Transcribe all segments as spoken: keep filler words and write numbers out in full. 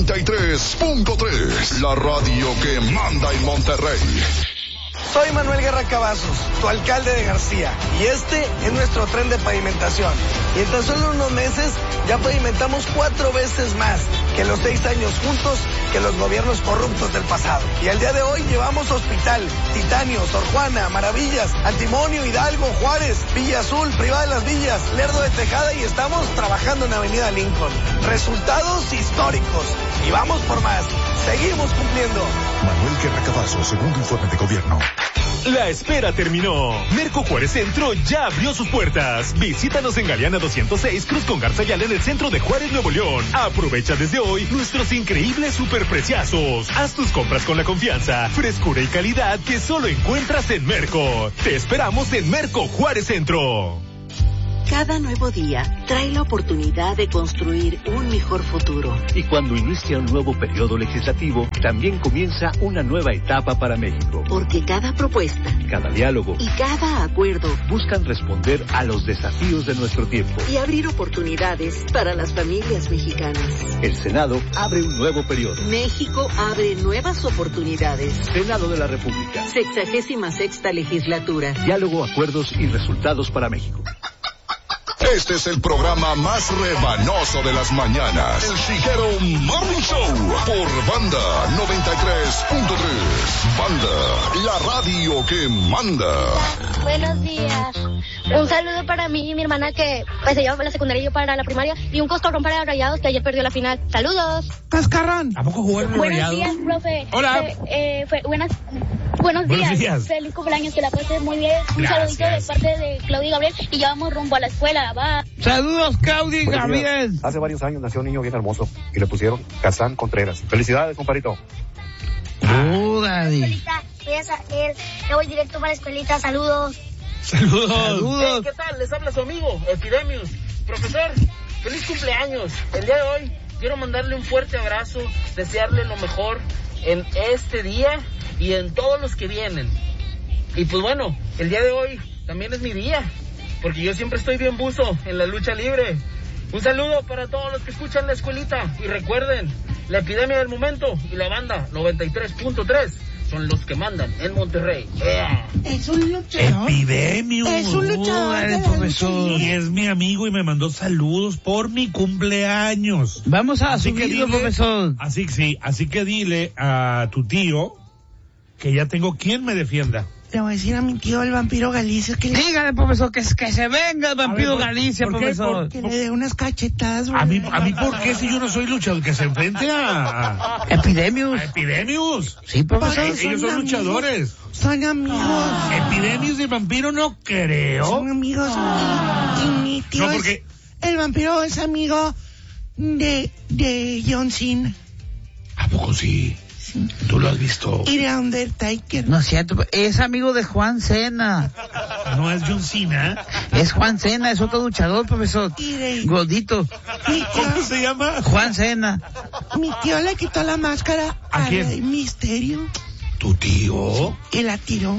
noventa y tres punto tres, la radio que manda en Monterrey. Soy Manuel Guerra Cavazos, tu alcalde de García, y este es nuestro tren de pavimentación. Y en tan solo unos meses ya pavimentamos cuatro veces más que los seis años juntos que los gobiernos corruptos del pasado. Y al día de hoy llevamos Hospital, Titanio, Sor Juana, Maravillas, Antimonio, Hidalgo, Juárez, Villa Azul, Privada de las Villas, Lerdo de Tejada, y estamos trabajando en Avenida Lincoln. Resultados históricos. Y vamos por más. Seguimos cumpliendo. Manuel Guerra Cavazos, segundo informe de gobierno. La espera terminó. Merco Juárez Centro ya abrió sus puertas. Visítanos en Galeana doscientos seis, Cruz con Garza Ayala, en el centro de Juárez, Nuevo León. Aprovecha desde hoy nuestros increíbles superpreciazos. Haz tus compras con la confianza, frescura y calidad que solo encuentras en Merco. Te esperamos en Merco Juárez Centro. Cada nuevo día trae la oportunidad de construir un mejor futuro. Y cuando inicia un nuevo periodo legislativo, también comienza una nueva etapa para México. Porque cada propuesta, cada diálogo y cada acuerdo buscan responder a los desafíos de nuestro tiempo y abrir oportunidades para las familias mexicanas. El Senado abre un nuevo periodo. México abre nuevas oportunidades. Senado de la República. Sexagésima sexta legislatura. Diálogo, acuerdos y resultados para México. Este es el programa más rebanoso de las mañanas. El Chiguero Morning Show por Banda noventa y tres punto tres. Banda, la radio que manda. Buenos días. Un saludo para mí y mi hermana que pues se lleva para la secundaria y yo para la primaria. Y un coscorrón para Rayados que ayer perdió la final. Saludos. Cascarrón. ¿A poco jugaron los Buenos Rayados? días, profe. Hola. Fe, eh, fe, buenas, buenos, Buenos días. días. Feliz cumpleaños, que la pases muy bien. Un Gracias. saludito de parte de Claudia y Gabriel y ya vamos rumbo a la escuela. Va. Saludos, Claudia y Gabriel. Hace varios años nació un niño bien hermoso y le pusieron Kazán Contreras. Felicidades, compadrito. Oh, Daddy. Escuelita, voy a salir, me voy directo para la escuelita. Saludos. Saludos. Saludos. Hey, ¿qué tal? Les habla su amigo, Epidemius. Profesor, feliz cumpleaños. El día de hoy quiero mandarle un fuerte abrazo, desearle lo mejor en este día y en todos los que vienen. Y pues bueno, el día de hoy también es mi día, porque yo siempre estoy bien buzo en la lucha libre. Un saludo para todos los que escuchan la escuelita y recuerden, la epidemia del momento y la banda noventa y tres punto tres son los que mandan en Monterrey. Yeah. Es un luchador. Epidemius. Es un luchador. Oh, de la profesor. lucha Y libre. es mi amigo y me mandó saludos por mi cumpleaños. Vamos a Así que subirlo, dile- profesor. Así que sí, así que dile a tu tío que ya tengo quien me defienda. Le voy a decir a mi tío el vampiro Galicia que le, Dígale, profesor, que, que se venga el vampiro A ver, ¿por- Galicia, por qué? profesor. que le dé unas cachetadas. A mí, ¿verdad? a mí, ¿por qué si yo no soy luchador? Que se enfrente a, a, Epidemius. a Epidemius. Sí, profesor. Eh, ellos son amigos. luchadores. Son amigos. Epidemius y vampiro no creo. Son amigos. Y, y mi tío No, es- porque- el vampiro es amigo de, de John Cena ¿A poco sí? ¿Tú lo has visto? y de Undertaker. No es cierto, es amigo de Juan Cena. No es John Cena. Es Juan Cena, es otro luchador, profesor. Y de, Gordito. mi, ¿Cómo tío, se llama? Juan Cena. mi tío le quitó la máscara ¿A a quién? Rey Misterio ¿Tu tío? y la tiró.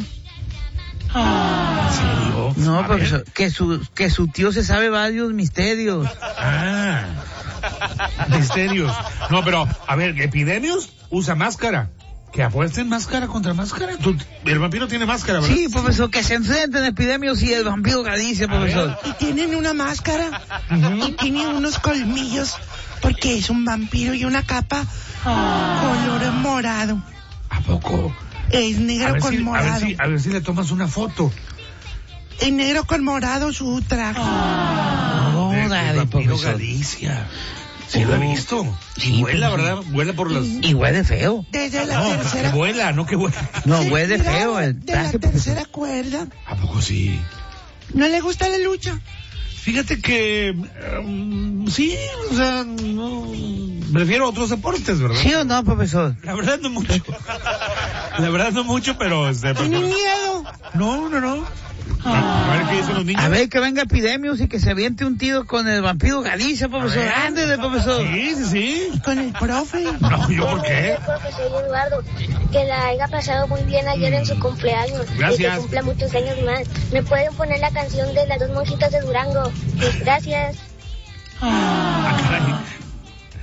¿En serio? No, A profesor, ver. que su, que su tío se sabe varios misterios. Ah. Misterios. No, pero, a ver, Epidemius usa máscara. Que apuesten máscara contra máscara. Tú- el vampiro tiene máscara, ¿verdad? Sí, profesor, que se enfrenten Epidemios y el vampiro Galicia, profesor. Y tienen una máscara y tienen unos colmillos porque es un vampiro y una capa color morado. ¿A poco? Es A negro ver, con si, a, ver morado. si, a ver si le tomas una foto. Es negro con morado su traje. No, De- del dale, vampiro profesor. Galicia. Sí, lo he visto. Sí, Y vuela, profesor. ¿verdad? Vuela por las... Y huele feo. Desde la No, que tercera. vuela, no que vuela. No, Sí, huele mira, feo el De la traje, profesor. tercera cuerda. ¿A poco sí? ¿No le gusta la lucha? Fíjate que... um, sí, o sea, no... Prefiero otros deportes, ¿verdad? ¿Sí o no, profesor? La verdad no mucho. La verdad no mucho, pero... Este, Tiene prefiero- miedo. No, no, no. A ver qué dicen los niños. A ver que venga Epidemios y que se aviente un tiro con el vampiro Galicia, profesor. ver. Ándele, profesor. Sí, sí, sí. Con el profe. No, ¿yo por qué? Profesor Eduardo, que la haya pasado muy bien ayer en su cumpleaños. Y Gracias. que cumpla muchos años más. ¿Me pueden poner la canción de las dos monjitas de Durango? Pues, gracias. Ah, caray.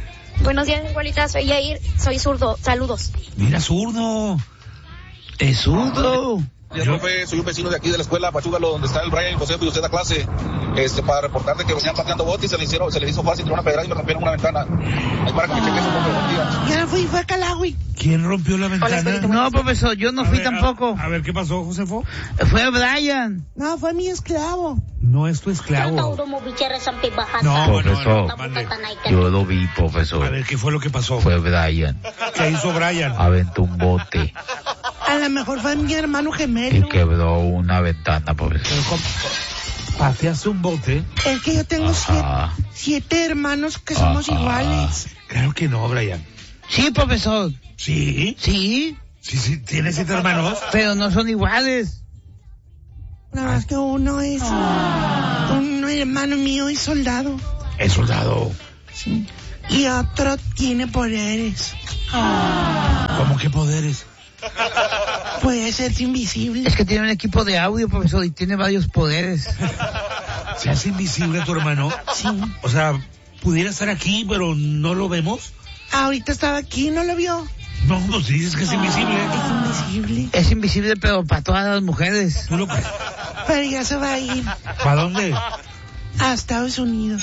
Buenos días, abuelita. Soy Yair. Soy zurdo. Saludos. Mira, zurdo. Es zurdo. Yo, profe, soy un vecino de aquí de la escuela Pachúgalo, donde está el Brian y el José, y usted da clase, este, para reportarte que venían pateando botes y se le hicieron, se le hizo fácil tirar una pedrada y me rompieron una ventana. Ahí para que me cheques un poco de día. Ya no fui, fue Calawi. ¿Quién rompió la ventana? Hola, no, profesor, yo no a fui ver, tampoco. A, a ver, ¿qué pasó, Josefo? Fue Brian. No, fue mi esclavo. No es tu esclavo. No, profesor, no, no, no, yo lo vi, profesor. A ver, ¿qué fue lo que pasó? Fue Brian. ¿Qué hizo Brian? Aventó un bote. A lo mejor fue mi hermano gemelo. Y quebró una ventana, profesor. ¿Pateaste un bote? Es que yo tengo siete, siete hermanos que somos Ajá. iguales. Claro que no, Brian. Sí, profesor. ¿Sí? Sí. Sí, sí, ¿tienes siete hermanos? Pero no son iguales. Nada más que uno es... Un hermano mío es soldado. Es soldado. Sí. Y otro tiene poderes. ¿Cómo qué poderes? Puede ser invisible. Es que tiene un equipo de audio, profesor, y tiene varios poderes. ¿Se hace invisible tu hermano? Sí. O sea, pudiera estar aquí, pero no lo vemos. Ahorita estaba aquí, ¿no lo vio? No, pues dices que es invisible. Es invisible. Es invisible, pero para todas las mujeres. ¿Tú lo... Pero ya se va a ir. ¿Para dónde? A Estados Unidos.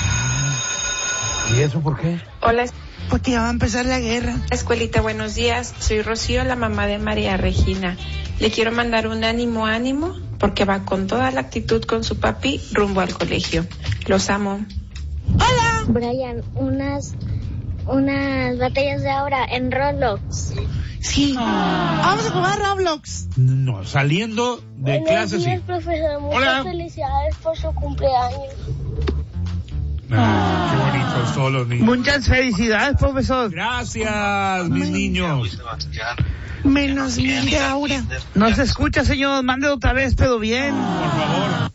¿Y eso por qué? Hola. Porque ya va a empezar la guerra. Escuelita, buenos días. Soy Rocío, la mamá de María Regina. Le quiero mandar un ánimo, ánimo, porque va con toda la actitud con su papi rumbo al colegio. Los amo. ¡Hola! Brian, unas, unas batallas de ahora en Roblox. Sí. Vamos a jugar Roblox. No, saliendo de Buenos clase, días, sí. profesor. Muchas Hola. felicidades por su cumpleaños. Ah, qué bonitos todos los niños. Muchas felicidades, profesor. Gracias, mis niños. Menos mil de Aura. No se escucha, señor. Mande otra vez, pero bien. Por favor.